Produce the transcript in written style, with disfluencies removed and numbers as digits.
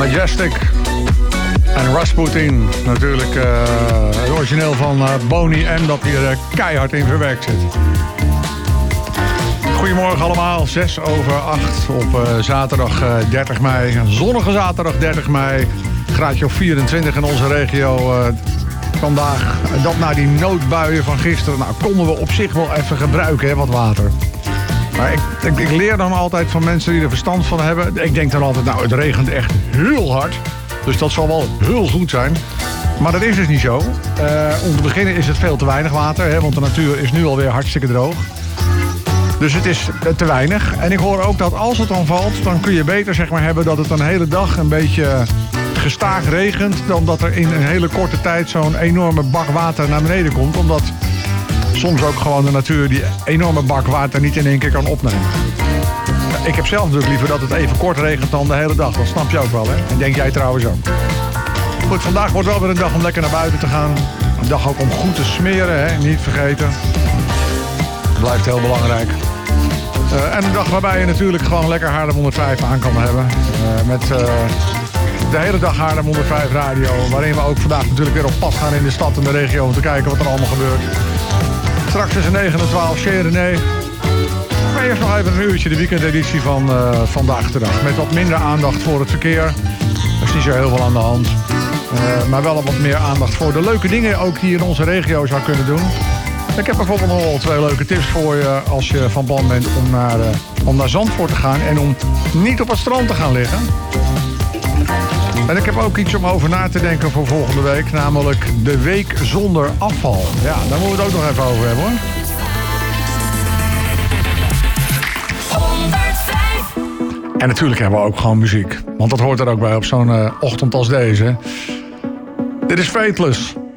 Majestic en Rasputin. Natuurlijk het origineel van Boney M dat hier keihard in verwerkt zit. Goedemorgen allemaal, 6:08 op zaterdag 30 mei. Een zonnige zaterdag 30 mei. Graadje of 24 in onze regio. Vandaag, dat na die noodbuien van gisteren. Nou, konden we op zich wel even gebruiken, hè, wat water. Maar ik leer dan altijd van mensen die er verstand van hebben. Ik denk dan altijd, nou, het regent echt heel hard. Dus dat zal wel heel goed zijn. Maar dat is dus niet zo. Om te beginnen is het veel te weinig water. Hè, want de natuur is nu alweer hartstikke droog. Dus het is te weinig. En ik hoor ook dat als het dan valt, dan kun je beter zeg maar hebben dat het een hele dag een beetje gestaag regent, dan dat er in een hele korte tijd zo'n enorme bak water naar beneden komt. Omdat soms ook gewoon de natuur die enorme bak water niet in één keer kan opnemen. Ik heb zelf natuurlijk liever dat het even kort regent dan de hele dag. Dat snap je ook wel, hè? En denk jij trouwens ook. Goed, vandaag wordt wel weer een dag om lekker naar buiten te gaan. Een dag ook om goed te smeren, hè? Niet vergeten. Blijft heel belangrijk. En een dag waarbij je natuurlijk gewoon lekker Haarlem 105 aan kan hebben. Met de hele dag Haarlem 105 radio. Waarin we ook vandaag natuurlijk weer op pad gaan in de stad en de regio. Om te kijken wat er allemaal gebeurt. Straks tussen 9 en 12 Chez René. Maar eerst nog even een uurtje de weekendeditie van Vandaag de Dag. Met wat minder aandacht voor het verkeer. Er is niet zo heel veel aan de hand. Maar wel wat meer aandacht voor de leuke dingen ook die je in onze regio zou kunnen doen. Ik heb bijvoorbeeld nog wel 2 leuke tips voor je als je van plan bent om naar Zandvoort te gaan en om niet op het strand te gaan liggen. En ik heb ook iets om over na te denken voor volgende week, namelijk de week zonder afval. Ja, daar moeten we het ook nog even over hebben, hoor. 105. En natuurlijk hebben we ook gewoon muziek, want dat hoort er ook bij op zo'n ochtend als deze. Dit is Fateless.